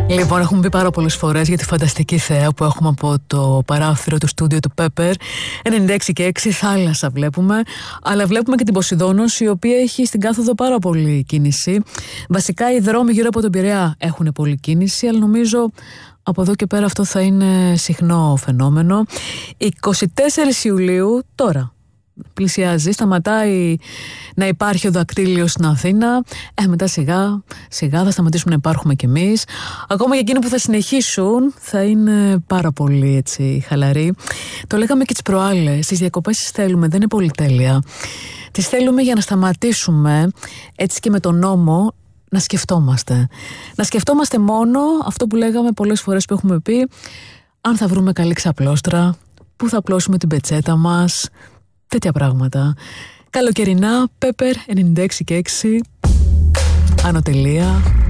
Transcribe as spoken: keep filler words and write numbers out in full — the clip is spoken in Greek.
Λοιπόν, έχουμε πει πάρα πολλές φορές για τη φανταστική θέα που έχουμε από το παράθυρο του στούντιο του Pepper. ενενήντα έξι και έξι θάλασσα βλέπουμε, αλλά βλέπουμε και την Ποσειδώνος, η οποία έχει στην κάθοδο πάρα πολύ κίνηση. Βασικά οι δρόμοι γύρω από τον Πειραιά έχουν πολύ κίνηση, αλλά νομίζω από εδώ και πέρα αυτό θα είναι συχνό φαινόμενο. εικοστή τέταρτη Ιουλίου τώρα πλησιάζει, σταματάει να υπάρχει ο δακτύλιος στην Αθήνα. Ε, μετά σιγά σιγά θα σταματήσουμε να υπάρχουμε κι εμείς. Ακόμα και εκείνοι που θα συνεχίσουν θα είναι πάρα πολύ έτσι χαλαροί. Το λέγαμε και τις προάλλες, τις διακοπές τις θέλουμε, δεν είναι πολυτέλεια. Τις θέλουμε για να σταματήσουμε έτσι και με τον νόμο να σκεφτόμαστε. Να σκεφτόμαστε μόνο αυτό που λέγαμε πολλές φορές που έχουμε πει, αν θα βρούμε καλή ξαπλώστρα, πού θα απλώσουμε την πετσέτα μας, τέτοια πράγματα. Καλοκαιρινά, Pepper ενενήντα έξι και έξι, Άνω τελεία.